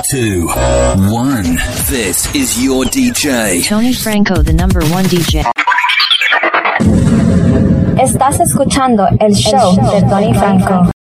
2, 1. This is your DJ. Tony Franco, the number one DJ. Estás escuchando el show de Tony Franco.